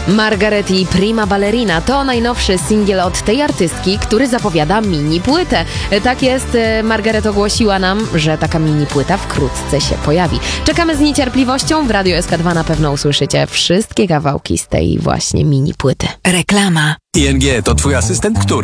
Margaret i Prima Ballerina to najnowszy singiel od tej artystki, który zapowiada mini płytę. Tak jest, Margaret ogłosiła nam, że taka mini płyta wkrótce się pojawi. Czekamy z niecierpliwością, w Radio SK2 na pewno usłyszycie wszystkie kawałki z tej właśnie mini płyty. Reklama. ING to twój asystent, który